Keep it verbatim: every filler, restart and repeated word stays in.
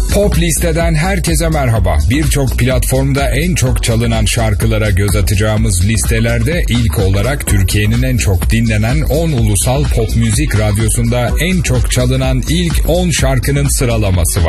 Pop listeden herkese merhaba. Birçok platformda en çok çalınan şarkılara göz atacağımız listelerde ilk olarak Türkiye'nin en çok dinlenen on ulusal pop müzik radyosunda en çok çalınan ilk on şarkının sıralaması var.